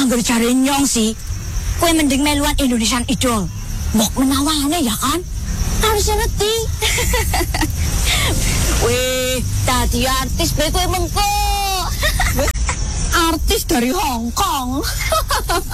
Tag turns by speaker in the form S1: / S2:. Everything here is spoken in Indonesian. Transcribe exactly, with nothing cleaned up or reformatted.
S1: Angger jare nyong sih, kowe mending meluan Indonesian Idol. Mbok menawane ya kan? Harus ngerti. Wih, tadi artis bae kowe mengko. Artis dari Hong Kong.